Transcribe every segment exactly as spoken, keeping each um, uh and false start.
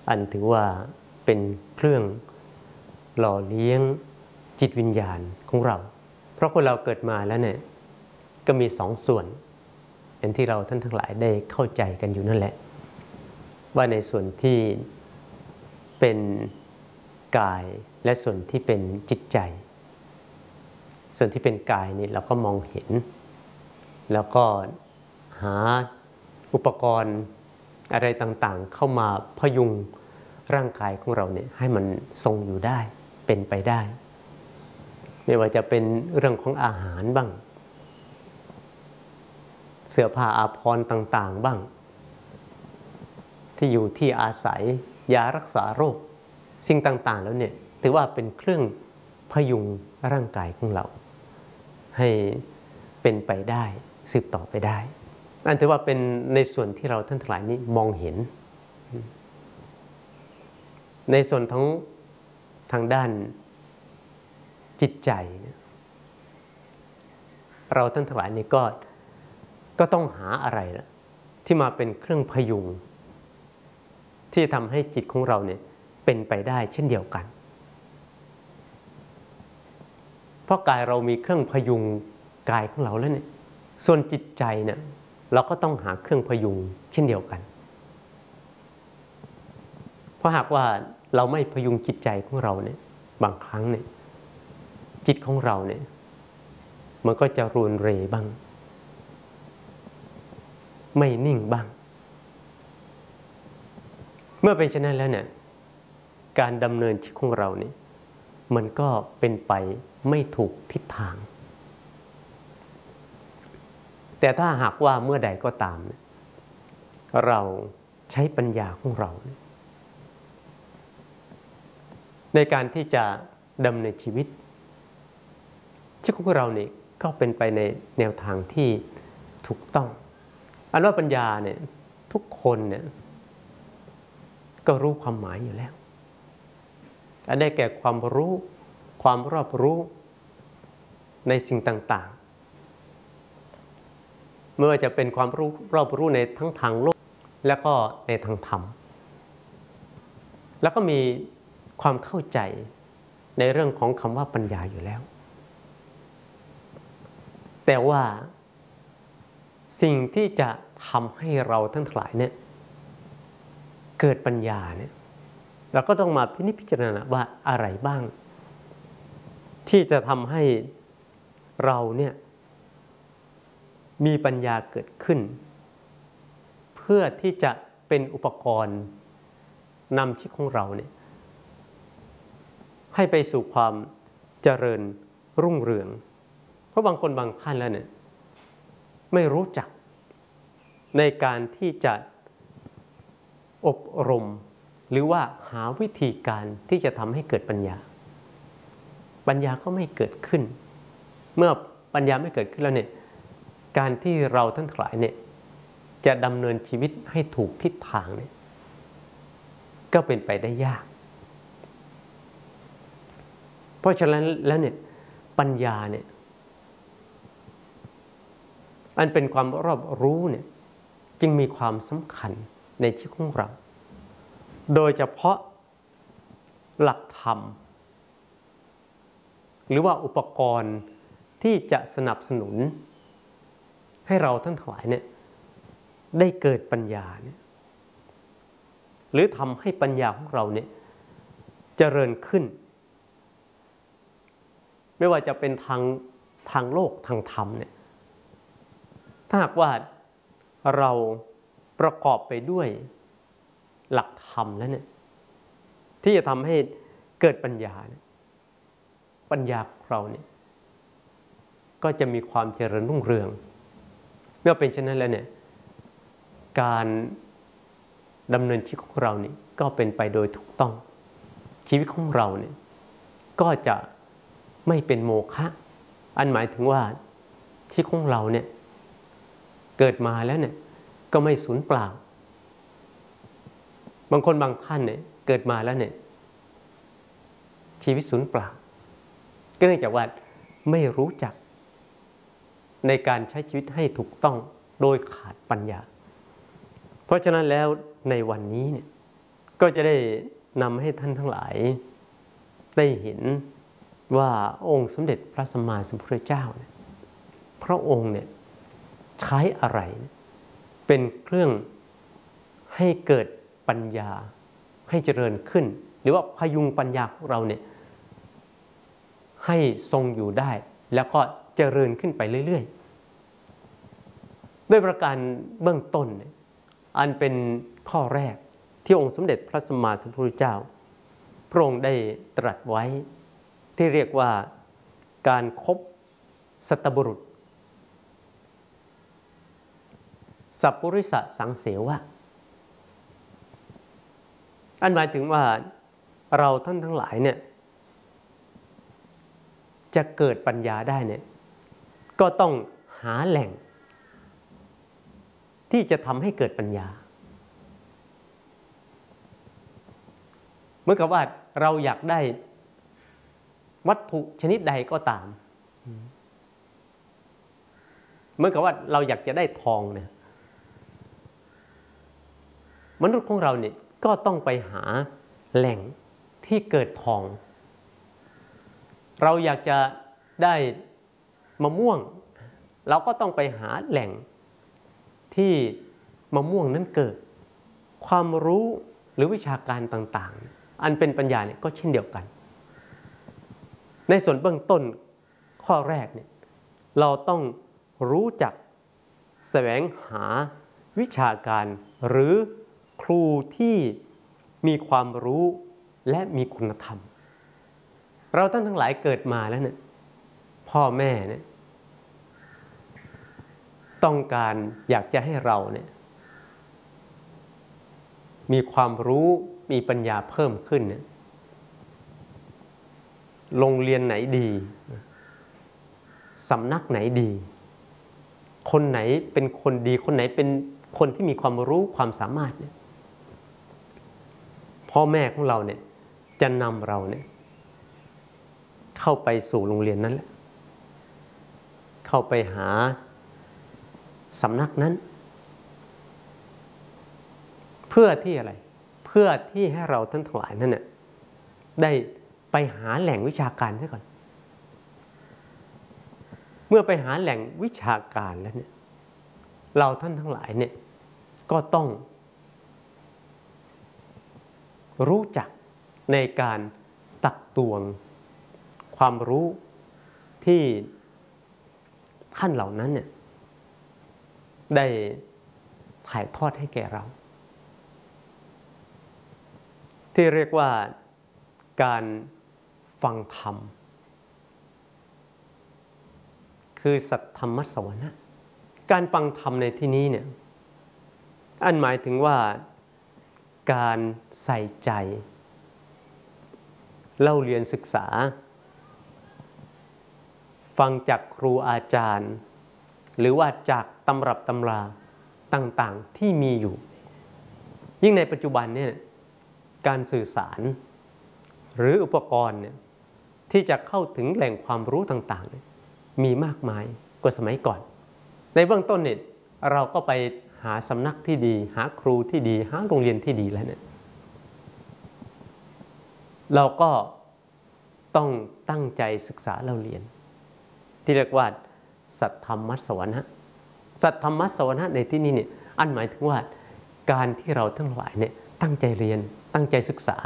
อันถือว่าเป็นเครื่องหล่อเลี้ยงจิตวิญญาณของเราเพราะคนเราเกิดมาแล้วเนี่ยก็มีสองส่วนอย่างที่เราท่านทั้งหลายได้เข้าใจกันอยู่นั่นแหละว่าในส่วนที่เป็นกายและส่วนที่เป็นจิตใจส่วนที่เป็นกายนี่เราก็มองเห็นแล้วก็หาอุปกรณ์อะไรต่างๆเข้ามาพยุงร่างกายของเราเนี่ยให้มันทรงอยู่ได้เป็นไปได้ไม่ว่าจะเป็นเรื่องของอาหารบ้างเสื้อผ้าอาภรณ์ต่างๆบ้างที่อยู่ที่อาศัยยารักษาโรคสิ่งต่างๆแล้วเนี่ยถือว่าเป็นเครื่องพยุงร่างกายของเราให้เป็นไปได้สืบต่อไปได้นั่นถือว่าเป็นในส่วนที่เราท่านทั้งหลายนี้มองเห็นในส่วนของทางด้านจิตใจเราท่านทั้งหลายนี้ก็ก็ต้องหาอะไรล่ะที่มาเป็นเครื่องพยุงที่ทำให้จิตของเราเนี่ยเป็นไปได้เช่นเดียวกันเพราะกายเรามีเครื่องพยุงกายของเราแล้วเนี่ยส่วนจิตใจเนี่ยเราก็ต้องหาเครื่องพยุงเช่นเดียวกันเพราะหากว่าเราไม่พยุงจิตใจของเราเนี่ยบางครั้งเนี่ยจิตของเราเนี่ยมันก็จะรุนเรบ้างไม่นิ่งบ้างเมื่อเป็นเช่นนั้นแล้วเนี่ยการดำเนินชีวิตของเราเนี่ยมันก็เป็นไปไม่ถูกทิศทางแต่ถ้าหากว่าเมื่อใดก็ตามเราใช้ปัญญาของเราในการที่จะดำเนินชีวิตชีวิตของเราเนี่ยก็เป็นไปในแนวทางที่ถูกต้องอันว่าปัญญาเนี่ยทุกคนเนี่ยก็รู้ความหมายอยู่แล้วอันได้แก่ความรู้ความรอบรู้ในสิ่งต่างๆไม่ว่าจะเป็นความรู้รอบรู้ในทั้งทางโลกและก็ในทางธรรมแล้วก็มีความเข้าใจในเรื่องของคำว่าปัญญาอยู่แล้วแต่ว่าสิ่งที่จะทำให้เราทั้งหลายเนี่ยเกิดปัญญาเนี่ยเราก็ต้องมาพินิจพิจารณาว่าอะไรบ้างที่จะทำให้เราเนี่ยมีปัญญาเกิดขึ้นเพื่อที่จะเป็นอุปกรณ์นำชีวิตของเราเนี่ยให้ไปสู่ความเจริญรุ่งเรืองเพราะบางคนบางท่านแล้วเนี่ยไม่รู้จักในการที่จะอบรมหรือว่าหาวิธีการที่จะทำให้เกิดปัญญาปัญญาก็ไม่เกิดขึ้นเมื่อปัญญาไม่เกิดขึ้นแล้วเนี่ยการที่เราทั้งหลายเนี่ยจะดำเนินชีวิตให้ถูกทิศทางเนี่ยก็เป็นไปได้ยากเพราะฉะนั้นแล้วเนี่ยปัญญาเนี่ยอันเป็นความรอบรู้เนี่ยจึงมีความสำคัญในชีวิตของเราโดยเฉพาะหลักธรรมหรือว่าอุปกรณ์ที่จะสนับสนุนให้เราทั้งหลายเนี่ยได้เกิดปัญญาเนี่ยหรือทำให้ปัญญาของเราเนี่ยเจริญขึ้นไม่ว่าจะเป็นทางทางโลกทางธรรมเนี่ยถ้าหากว่าเราประกอบไปด้วยหลักธรรมแล้วเนี่ยที่จะทำให้เกิดปัญญาเนี่ยปัญญาของเราเนี่ยก็จะมีความเจริญรุ่งเรืองเมื่อเป็นเช่นนั้นแล้วเนี่ยการดำเนินชีวิตของเรานี่ก็เป็นไปโดยถูกต้องชีวิตของเราเนี่ยก็จะไม่เป็นโมฆะอันหมายถึงว่าชีวิตของเราเนี่ยเกิดมาแล้วเนี่ยก็ไม่สูญเปล่าบางคนบางท่านเนี่ยเกิดมาแล้วเนี่ยชีวิตสูญเปล่าก็เนื่องจากว่าไม่รู้จักในการใช้ชีวิตให้ถูกต้องโดยขาดปัญญาเพราะฉะนั้นแล้วในวันนี้เนี่ยก็จะได้นำให้ท่านทั้งหลายได้เห็นว่าองค์สมเด็จพระสัมมาสัมพุทธเจ้าเนี่ยพระองค์เนี่ยใช้อะไรเป็นเครื่องให้เกิดปัญญาให้เจริญขึ้นหรือว่าพยุงปัญญาของเราเนี่ยให้ทรงอยู่ได้แล้วก็เจริญขึ้นไปเรื่อยๆด้วยประการเบื้องต้นเนี่ยอันเป็นข้อแรกที่องค์สมเด็จพระสัมมาสัมพุทธเจ้าพระองค์ได้ตรัสไว้ที่เรียกว่าการคบสัตบุรุษสัพพุริสสังเสวะอันหมายถึงว่าเราท่านทั้งหลายเนี่ยจะเกิดปัญญาได้เนี่ยก็ต้องหาแหล่งที่จะทำให้เกิดปัญญาเหมือนกับว่าเราอยากได้วัตถุชนิดใดก็ตามเหมือนกับว่าเราอยากจะได้ทองเนี่ยมนุษย์ของเราเนี่ยก็ต้องไปหาแหล่งที่เกิดทองเราอยากจะได้มะม่วงเราก็ต้องไปหาแหล่งที่มะม่วงนั้นเกิดความรู้หรือวิชาการต่างๆอันเป็นปัญญาเนี่ยก็เช่นเดียวกันในส่วนเบื้องต้นข้อแรกเนี่ยเราต้องรู้จักแสวงหาวิชาการหรือครูที่มีความรู้และมีคุณธรรมเราท่านทั้งหลายเกิดมาแล้วเนี่ยพ่อแม่เนี่ยต้องการอยากจะให้เราเนี่ยมีความรู้มีปัญญาเพิ่มขึ้นเนี่ยโรงเรียนไหนดีสำนักไหนดีคนไหนเป็นคนดีคนไหนเป็นคนที่มีความรู้ความสามารถเนี่ยพ่อแม่ของเราเนี่ยจะนำเราเนี่ยเข้าไปสู่โรงเรียนนั้นแหละเข้าไปหาสำนักนั้นเพื่อที่อะไรเพื่อที่ให้เราท่านทั้งหลายนั่นเนี่ยได้ไปหาแหล่งวิชาการซะก่อนเมื่อไปหาแหล่งวิชาการแล้วเนี่ยเราท่านทั้งหลายเนี่ยก็ต้องรู้จักในการตักตวงความรู้ที่ท่านเหล่านั้นเนี่ยได้ถ่ายทอดให้แก่เราที่เรียกว่าการฟังธรรมคือสัทธรรมสวนะการฟังธรรมในที่นี้เนี่ยอันหมายถึงว่าการใส่ใจเล่าเรียนศึกษาฟังจากครูอาจารย์หรือว่าจากตำรับตำราต่างๆที่มีอยู่ยิ่งในปัจจุบันเนี่ยการสื่อสารหรืออุปกรณ์เนี่ยที่จะเข้าถึงแหล่งความรู้ต่างๆมีมากมายกว่าสมัยก่อนในเบื้องต้นเนี่ยเราก็ไปหาสำนักที่ดีหาครูที่ดีหาโรงเรียนที่ดีแล้วเนี่ยเราก็ต้องตั้งใจศึกษาเล่าเรียนที่เรียกว่าสัทธรรมสวนะสัทธรรมสวนะในที่นี้เนี่ยอันหมายถึงว่าการที่เราทั้งหลายเนี่ยตั้งใจเรียนตั้งใจศึกษา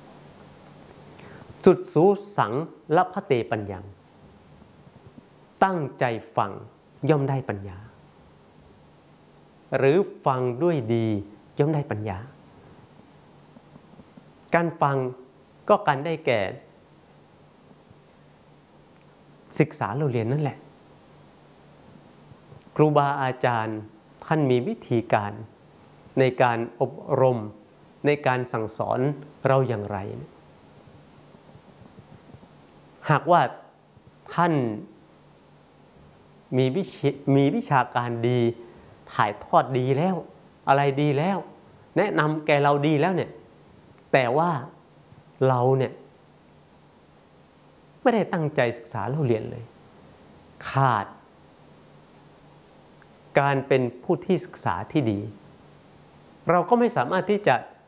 สุดสูสังละพะเตปัญญังตั้งใจฟังย่อมได้ปัญญาหรือฟังด้วยดีย่อมได้ปัญญาการฟังก็การได้แก่ศึกษาเราเรียนนั่นแหละครูบาอาจารย์ท่านมีวิธีการในการอบรมในการสั่งสอนเราอย่างไรหากว่าท่านมีวิชมีวิชาการดีถ่ายทอดดีแล้วอะไรดีแล้วแนะนำแก่เราดีแล้วเนี่ยแต่ว่าเราเนี่ยไม่ได้ตั้งใจศึกษาเราเรียนเลยขาดการเป็นผู้ที่ศึกษาที่ดีเราก็ไม่สามารถที่จะ